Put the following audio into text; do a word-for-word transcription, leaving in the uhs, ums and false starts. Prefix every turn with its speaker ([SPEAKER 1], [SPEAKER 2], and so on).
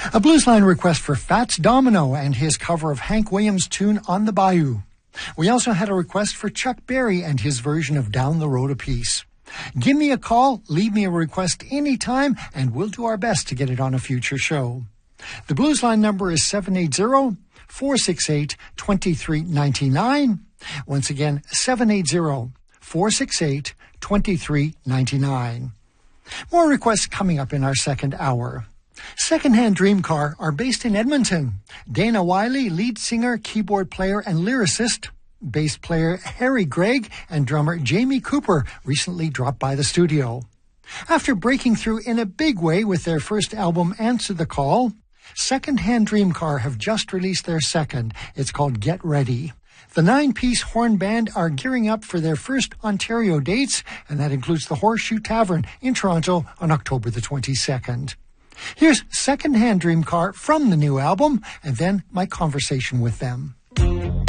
[SPEAKER 1] A Bluesline request for Fats Domino and his cover of Hank Williams' tune On the Bayou. We also had a request for Chuck Berry and his version of Down the Road a Piece. Give me a call, leave me a request anytime, and we'll do our best to get it on a future show. The Bluesline number is seven eight zero, four six eight, two three nine nine. Once again, seven eight zero, four six eight, two three nine nine. More requests coming up in our second hour. Secondhand Dream Car are based in Edmonton. Dana Wiley, lead singer, keyboard player, and lyricist. Bass player Harry Gregg and drummer Jamie Cooper recently dropped by the studio. After breaking through in a big way with their first album, Answer the Call, Secondhand Dream Car have just released their second. It's called Get Ready. The nine-piece horn band are gearing up for their first Ontario dates, and that includes the Horseshoe Tavern in Toronto on October the twenty-second. Here's Secondhand Dream Car from the new album, and then my conversation with them.